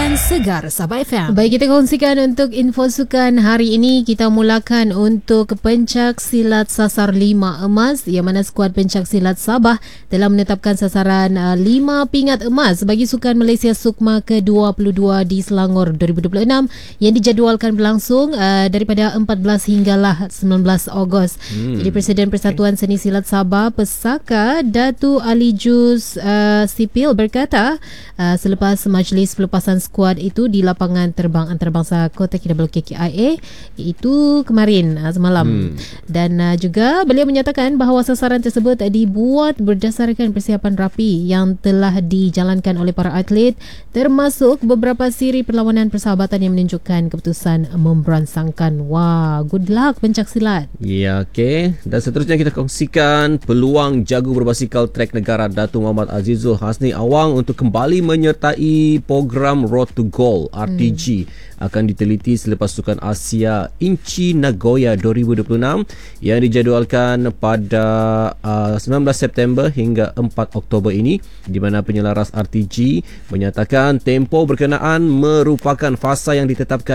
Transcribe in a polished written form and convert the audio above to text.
Sukan Segar Sabah FM. Baik, kita kongsikan untuk info sukan hari ini. Kita mulakan untuk pencak silat sasar 5 emas, yang mana skuad pencak silat Sabah telah menetapkan sasaran 5 pingat emas bagi Sukan Malaysia Sukma ke-22 di Selangor 2026 yang dijadualkan berlangsung daripada 14 hinggalah 19 Ogos. Jadi Presiden Persatuan Seni Silat Sabah Pesaka Datu Ali Juz Sipil berkata selepas majlis pelepasan skuad itu di lapangan terbang antarabangsa Kota Kinabalu KKIA, iaitu kemarin semalam. Dan juga beliau menyatakan bahawa sasaran tersebut dibuat berdasarkan persiapan rapi yang telah dijalankan oleh para atlet, termasuk beberapa siri perlawanan persahabatan yang menunjukkan keputusan memberansangkan. Wah, good luck pencak silat. Ya, okey. Dan seterusnya kita kongsikan peluang jago berbasikal trek negara Datuk Muhammad Azizul Hasni Awang untuk kembali menyertai program Road to Gold RTG akan diteliti selepas Sukan Asia Inci Nagoya 2026 yang dijadualkan pada 19 September hingga 4 Oktober ini, di mana penyelaras RTG menyatakan tempoh berkenaan merupakan fasa yang ditetapkan